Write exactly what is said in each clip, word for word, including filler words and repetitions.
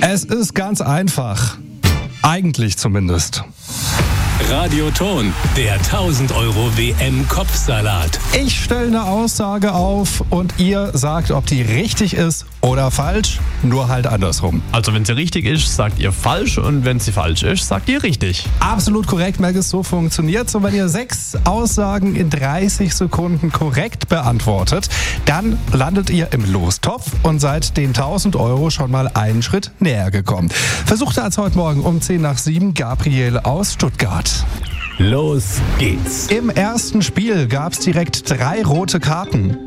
Es ist ganz einfach. Eigentlich zumindest. Radioton, der tausend Euro W M-Kopfsalat. Ich stelle eine Aussage auf und ihr sagt, ob die richtig ist oder falsch, nur halt andersrum. Also wenn sie richtig ist, sagt ihr falsch und wenn sie falsch ist, sagt ihr richtig. Absolut korrekt, Melges, so funktioniert es. Und wenn ihr sechs Aussagen in dreißig Sekunden korrekt beantwortet, dann landet ihr im Lostopf und seid den tausend Euro schon mal einen Schritt näher gekommen. Versuchte als heute Morgen um zehn nach sieben Gabriel aus Stuttgart. Los geht's. Im ersten Spiel gab es direkt drei rote Karten.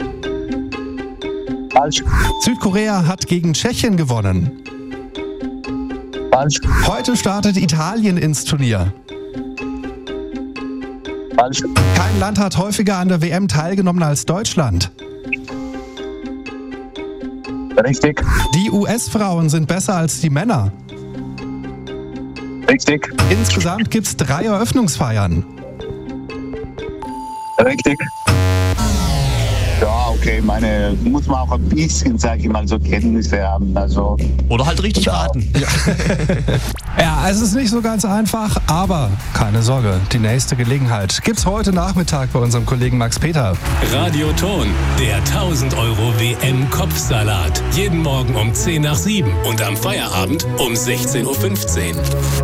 Falsch. Südkorea hat gegen Tschechien gewonnen. Falsch. Heute startet Italien ins Turnier. Falsch. Kein Land hat häufiger an der W M teilgenommen als Deutschland. Richtig. Die U S-Frauen sind besser als die Männer. Richtig. Insgesamt gibt es drei Eröffnungsfeiern. Richtig. Ja, okay, meine, muss man auch ein bisschen, sag ich mal, so Kenntnisse haben. Also, Oder halt richtig raten. Ja, es ist nicht so ganz einfach, aber keine Sorge, die nächste Gelegenheit gibt's heute Nachmittag bei unserem Kollegen Max Peter. Radioton, der tausend Euro W M-Kopfsalat. Jeden Morgen um zehn nach sieben und am Feierabend um sechzehn Uhr fünfzehn.